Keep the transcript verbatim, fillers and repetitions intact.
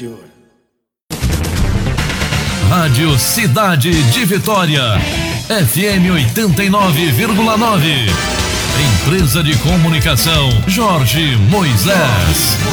Rádio. Rádio Cidade de Vitória, F M oitenta e nove vírgula nove. Empresa de Comunicação Jorge Moisés.